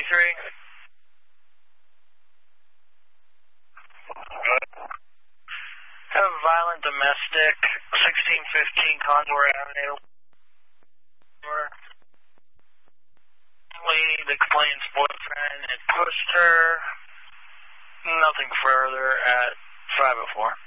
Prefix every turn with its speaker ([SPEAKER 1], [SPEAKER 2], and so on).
[SPEAKER 1] Have a violent domestic, 1615 Condor Avenue. Lady that claims boyfriend had pushed her. Nothing further at 504.